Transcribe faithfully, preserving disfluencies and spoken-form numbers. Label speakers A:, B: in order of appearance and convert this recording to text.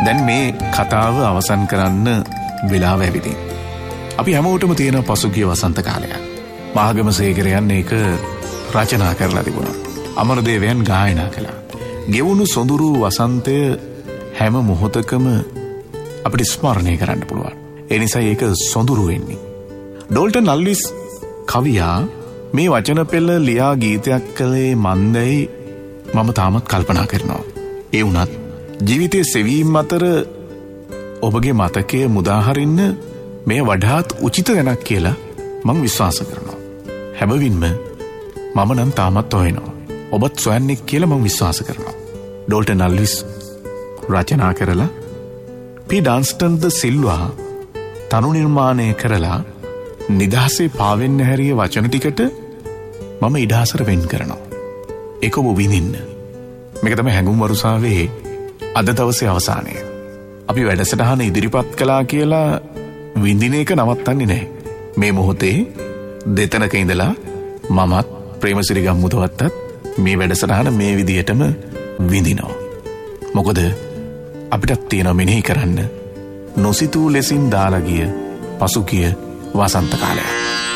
A: දැන් මේ කතාව අවසන් කරන්න වෙලාව ඇවිදින්. අපි හැමෝටම තියෙන පසුගිය වසන්ත කාලය. මහගමසේකරයන් ඒක රචනා කරලා තිබුණා. අමරදේවයන් ගායනා කළා. ගෙවුණු සොඳුරු වසන්තය හැම මොහොතකම අපිට ස්මරණය කරන්න පුළුවන්. ඒ නිසා ඒක සොඳුරු වෙන්නේ. ඩෝල්ටන් අල්විස් කවියා මේ වචන පෙළ ලියා ගීතයක් කළේ මන්දයි මම තාමත් කල්පනා කරනවා. ඒ වුණත් ජීවිතයේ සෙවීම් අතර ඔබගේ මතකය මුදාහරින්න මේ වඩාත් උචිත දැනක් කියලා මම විශ්වාස කරනවා. හැබවින්ම මම නම් තාමත් හොයනවා. ඔබත් සොයන්නේ කියලා මම විශ්වාස කරනවා. ඩෝල්ටන් අල්විස් රචනා කරලා පී ඩාන්ස්ටන් ද සිල්වා තනු නිර්මාණය කරලා නිදහසේ පාවෙන්න හැරිය වචන ටිකට මම ඉඩහසර වෙන් කරනවා. ඒක ඔබ විඳින්න. මේක තමයි හැඟුම් වරුසාවේ අද දවසේ අවසානය. අපි වැඩසටහන ඉදිරිපත් කළා කියලා විඳින එක නවත්තන්නේ නැහැ. මේ මොහොතේ දෙතනක ඉඳලා මමත් ප්‍රේමසිරි ගම්මුදවත්තත් මේ වැඩසටහන මේ විදියටම විඳිනවා. මොකද අපිටත් තියෙන මෙනෙහි කරන්න නොසිතූ ලෙසින් දාලා ගිය පසුගිය වසන්ත කාලය.